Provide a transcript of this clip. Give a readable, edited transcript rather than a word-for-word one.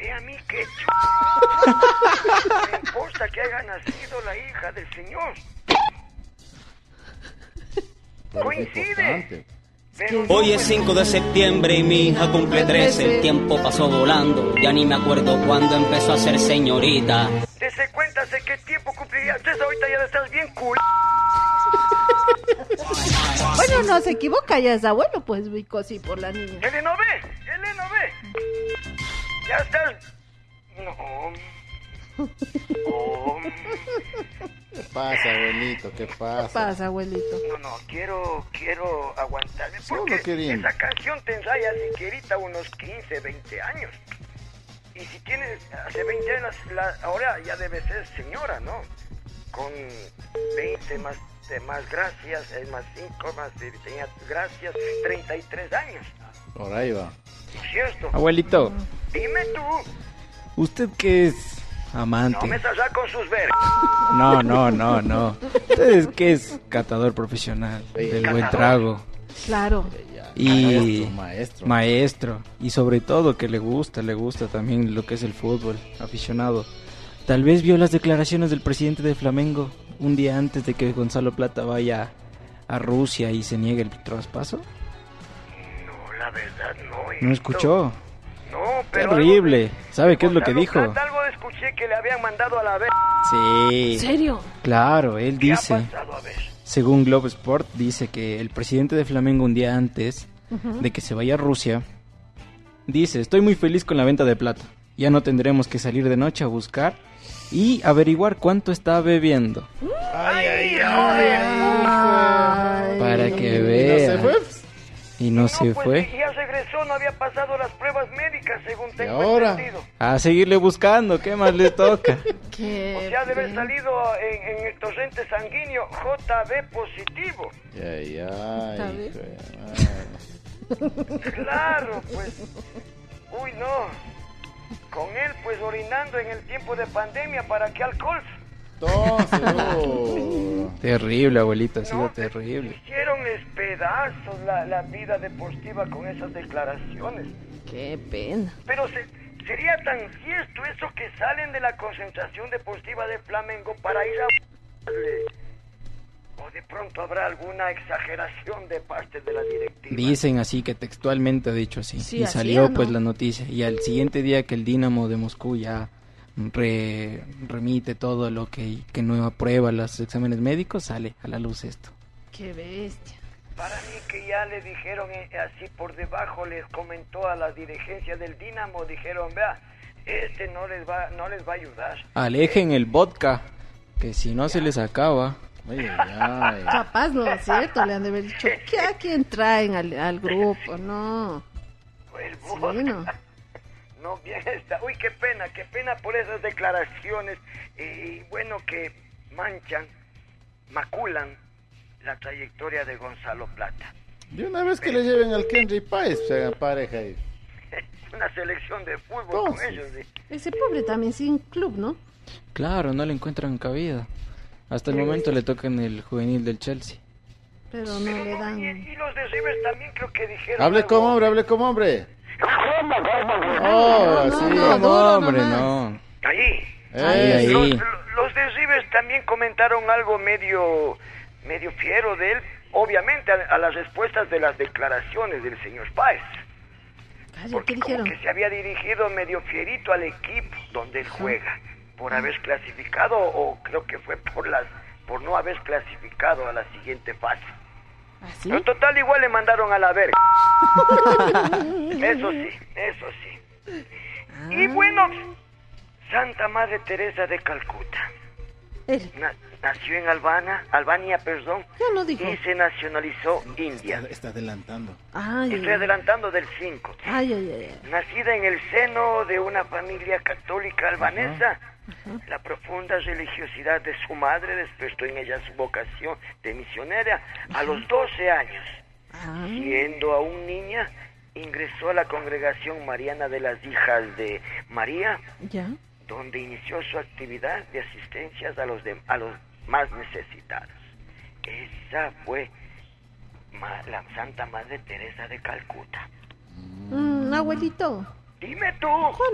¿Y a mí qué me importa que haya nacido la hija del Señor? Coincide. Pero Hoy es 5 de septiembre y mi hija cumple 13. El tiempo pasó volando, ya ni me acuerdo cuándo empezó a ser señorita. Dese cuenta de qué tiempo cumpliría. Ustedes ahorita ya estás bien cool. Bueno, no se equivoca, ya es abuelo, pues, Vico, sí, por la niña. ¿Él no ve? Ya estás... No. ¿Qué pasa, abuelito? ¿Qué ¿Qué pasa? pasa, abuelito? No, quiero aguantarme. Solo Porque queriendo. esa canción te ensaya siquiera unos 15, 20 años. Y si tienes hace 20 años, ahora ya debe ser señora, ¿no? Con 20 más gracias, más 5 más tenía gracias, 33 años. Por ahí va. ¿No es cierto? Abuelito, Dime tú, ¿usted qué es amante? no me salgas con sus vergas. No. ¿Usted es qué es catador profesional del buen trago? Claro. Y Maestro. maestro. Y sobre todo que le gusta también lo que es el fútbol, aficionado. Tal vez vio las declaraciones del presidente de Flamengo un día antes de que Gonzalo Plata vaya a Rusia y se niegue el traspaso. No, la verdad no. ¿No escuchó? No, pero... Terrible. ¿Sabe qué es lo que dijo? Algo escuché que le habían mandado a la vez. Sí. ¿En serio? Claro, él ¿Qué ha dice, pasado? A ver. según Globo Sport, dice que el presidente de Flamengo un día antes de que se vaya a Rusia, dice, estoy muy feliz con la venta de Plata. Ya no tendremos que salir de noche a buscar y averiguar cuánto está bebiendo. Ay. Para que ¿No vea. se fue? Y no se Pues, fue. Ya regresó, no había pasado las pruebas médicas, según tengo ahora? entendido. A seguirle buscando, ¿qué más le toca? ¿Qué? O sea, debe haber salido en el torrente sanguíneo JB positivo. Ay. ¿Está bien? Hijo de madre. Claro, pues. Uy, no. Con él, pues, orinando en el tiempo de pandemia, ¿para qué alcohol? Entonces, Terrible, abuelita, ha sido No, terrible. hicieron pedazos la vida deportiva con esas declaraciones. Qué pena. Pero sería tan cierto eso que salen de la concentración deportiva de Flamengo para ir a... O de pronto habrá alguna exageración de parte de la directiva. Dicen así, que textualmente ha dicho así. Sí, y así, salió ¿o no? pues la noticia. Y al siguiente día que el Dinamo de Moscú ya remite todo lo que no aprueba los exámenes médicos, sale a la luz esto. Qué bestia. Para mí que ya le dijeron así por debajo, les comentó a la dirigencia del Dinamo, dijeron, vea, no les va a ayudar. Alejen el vodka, que si no se les acaba. ay. Capaz no es cierto, le han de haber dicho, ¿qué a quién traen al grupo? No. El Sí, vodka. no. No, bien está. Uy, qué pena por esas declaraciones. Y bueno, que maculan la trayectoria de Gonzalo Plata. De una vez que le lleven al Kenry Páez, se hagan pareja ahí. Una selección de fútbol con Entonces. ellos. ¿Sí? Ese pobre también sin club, ¿no? Claro, no le encuentran cabida. Hasta el momento le toca en el juvenil del Chelsea. Pero no Pero le no, dan... y los de Rivers también creo que dijeron Hable algo. como hombre. No, Sí. no, No, duro hombre, nomás. no. Ahí. Ahí. Los de Rivers también comentaron algo medio fiero de él, obviamente a las respuestas de las declaraciones del señor Páez. Calla, Porque ¿qué como dijeron? que se había dirigido medio fierito al equipo donde él juega, por haber clasificado, o creo que fue por no haber clasificado a la siguiente fase. ¿Así? Pero total igual le mandaron a la verga. Eso sí. Y bueno, Santa Madre Teresa de Calcuta. Él. Nació en Albania, Ya lo dijo. y se nacionalizó India. Está adelantando. Ay, Estoy adelantando del 5. ay. Nacida en el seno de una familia católica albanesa, la profunda religiosidad de su madre despertó en ella su vocación de misionera a los 12 años. Ah, Siendo aún niña, ingresó a la congregación mariana de las Hijas de María, ya. donde inició su actividad de asistencia a los más necesitados. Esa fue la Santa Madre Teresa de Calcuta. Abuelito. Dime tú.